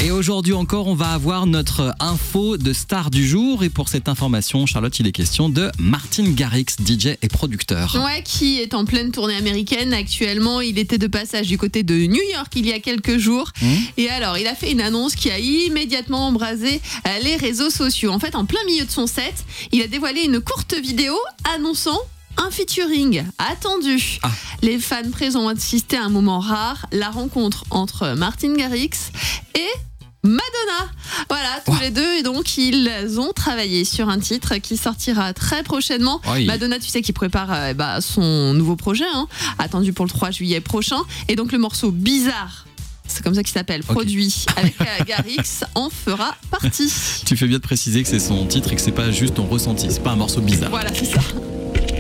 Et aujourd'hui encore, on va avoir notre info de star du jour. Et pour cette information, Charlotte, il est question de Martin Garrix, DJ et producteur. Ouais, qui est en pleine tournée américaine actuellement. Il était de passage du côté de New York il y a quelques jours. Et alors, il a fait une annonce qui a immédiatement embrasé les réseaux sociaux. En fait, en plein milieu de son set, il a dévoilé une courte vidéo annonçant un featuring attendu. Les fans présents ont assisté à un moment rare, la rencontre entre Martin Garrix et Madonna. Voilà, tous les deux, et donc ils ont travaillé sur un titre qui sortira très prochainement. Madonna, tu sais, qui prépare son nouveau projet, attendu pour le 3 juillet prochain. Et donc le morceau Bizarre, c'est comme ça qu'il s'appelle, produit avec Garrix, en fera partie. Tu fais bien de préciser que c'est son titre et que c'est pas juste ton ressenti, c'est pas un morceau bizarre. Voilà, c'est ça.